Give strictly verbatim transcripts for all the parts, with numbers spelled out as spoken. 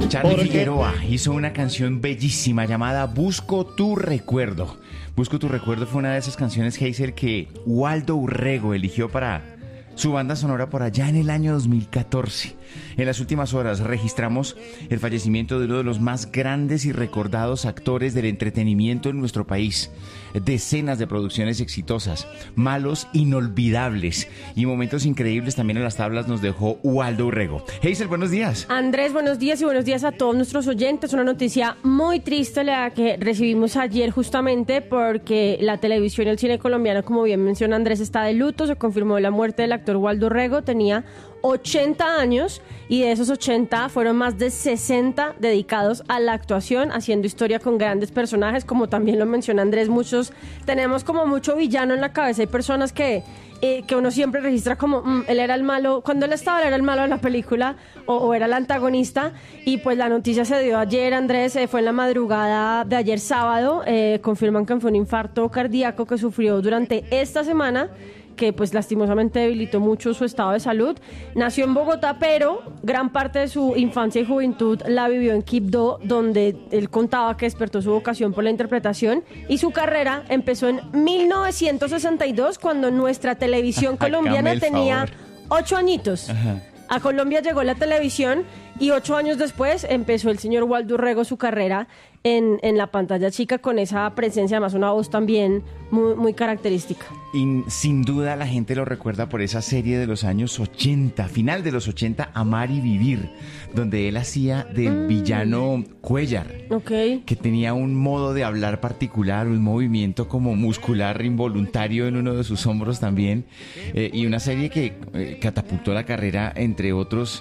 Charly Figueroa hizo una canción bellísima llamada Busco tu recuerdo. Busco tu recuerdo fue una de esas canciones, Hazel, que Waldo Urrego eligió para su banda sonora por allá en el año dos mil catorce. En las últimas horas registramos el fallecimiento de uno de los más grandes y recordados actores del entretenimiento en nuestro país. Decenas de producciones exitosas, malos inolvidables y momentos increíbles también en las tablas nos dejó Waldo Urrego. Hazel, buenos días. Andrés, buenos días y buenos días a todos nuestros oyentes. Una noticia muy triste la que recibimos ayer justamente porque la televisión y el cine colombiano, como bien menciona Andrés, está de luto. Se confirmó la muerte del actor Waldo Urrego. Tenía ochenta años y de esos ochenta fueron más de sesenta dedicados a la actuación, haciendo historia con grandes personajes, como también lo menciona Andrés. Muchos tenemos como mucho villano en la cabeza. Hay personas que eh, que uno siempre registra como mmm, él era el malo, cuando él estaba él era el malo de la película o, o era el antagonista. Y pues la noticia se dio ayer, Andrés, eh, fue en la madrugada de ayer sábado. Eh, confirman que fue un infarto cardíaco que sufrió durante esta semana, que pues lastimosamente debilitó mucho su estado de salud. Nació en Bogotá, pero gran parte de su infancia y juventud la vivió en Quibdó, donde él contaba que despertó su vocación por la interpretación, y su carrera empezó en mil novecientos sesenta y dos, cuando nuestra televisión colombiana tenía ocho añitos. Ajá. A Colombia llegó la televisión y ocho años después empezó el señor Waldo Urrego su carrera en, en la pantalla chica, con esa presencia, además una voz también muy, muy característica. Y sin duda la gente lo recuerda por esa serie de los años ochenta, final de los ochenta, Amar y Vivir, donde él hacía del mm. villano Cuellar, okay, que tenía un modo de hablar particular, un movimiento como muscular involuntario en uno de sus hombros también, eh, y una serie que eh, catapultó la carrera, entre otros,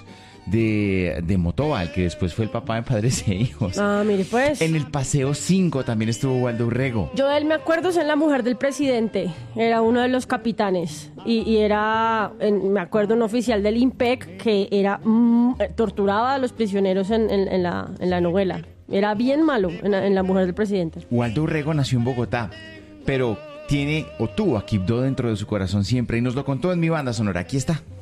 de, de Motoval, que después fue el papá de Padres e Hijos. Ah, mire pues. En el Paseo cinco también estuvo Waldo Urrego. Yo de él me acuerdo, es en La Mujer del Presidente, era uno de los capitanes, y, y era, en, me acuerdo, un oficial del IMPEC que era mm, torturaba a los prisioneros en, en, en, la, en la novela. Era bien malo en, en La Mujer del Presidente. Waldo Urrego nació en Bogotá, pero tiene o tuvo a Quibdó dentro de su corazón siempre, y nos lo contó en Mi Banda Sonora. Aquí está.